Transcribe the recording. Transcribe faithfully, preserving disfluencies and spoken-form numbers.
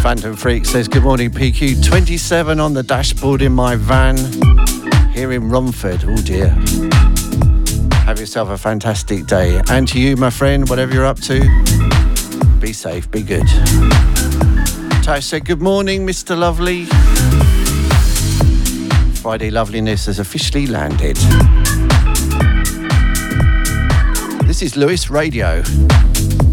Phantom Freak says, good morning, P Q. twenty-seven on the dashboard in my van here in Romford. Oh dear. Have yourself a fantastic day. And to you, my friend, whatever you're up to, be safe, be good. Tash said, good morning, Mister Lovely. Friday Loveliness has officially landed. This is Lewis Radio.